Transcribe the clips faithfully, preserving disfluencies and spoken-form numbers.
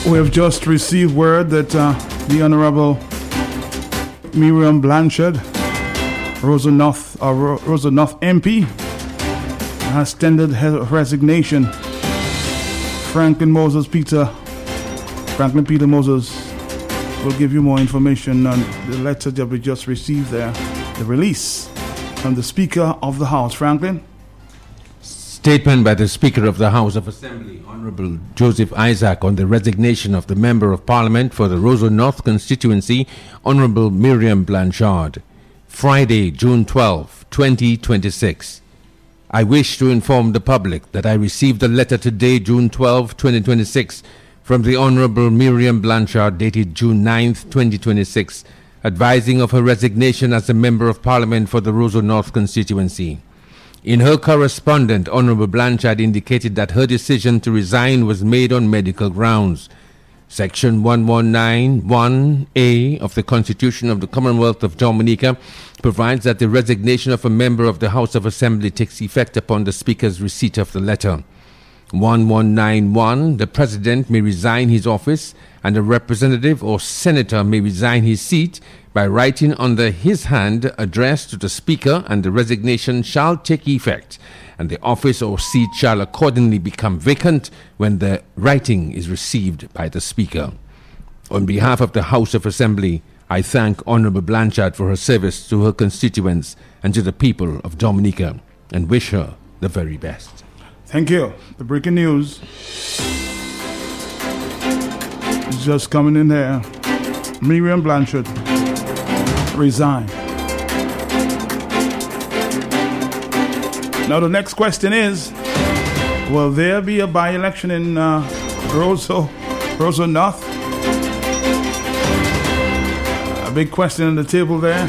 We have just received word that uh, the Honorable Miriam Blanchard, Rosa North, uh, Rosa North M P, has tendered her resignation. Franklin Moses Peter, Franklin Peter Moses will give you more information on the letter that we just received there, the release from the Speaker of the House. Franklin? Statement by the Speaker of the House of Assembly, Honorable Joseph Isaac, on the resignation of the Member of Parliament for the Roseau North constituency, Honorable Miriam Blanchard. Friday, June twelfth, twenty twenty-six. I wish to inform the public that I received a letter today, June twelfth, twenty twenty-six, from the Honorable Miriam Blanchard, dated June ninth, twenty twenty-six, advising of her resignation as a Member of Parliament for the Roseau North constituency. In her correspondence, Honorable Blanchard indicated that her decision to resign was made on medical grounds. Section one nineteen one A of the Constitution of the Commonwealth of Dominica provides that the resignation of a member of the House of Assembly takes effect upon the Speaker's receipt of the letter. one one nine one, the President may resign his office and a representative or senator may resign his seat by writing under his hand addressed to the Speaker, and the resignation shall take effect, and the office or seat shall accordingly become vacant when the writing is received by the Speaker. On behalf of the House of Assembly, I thank Honourable Blanchard for her service to her constituents and to the people of Dominica, and wish her the very best. Thank you. The breaking news is just coming in there. Miriam Blanchard resigned. Now the next question is, will there be a by-election in uh, Roseau, Roseau North? A big question on the table there.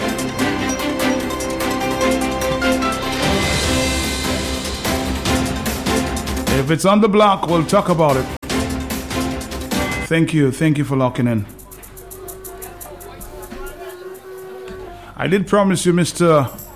If it's on the block, we'll talk about it. Thank you. Thank you for locking in. I did promise you, Mister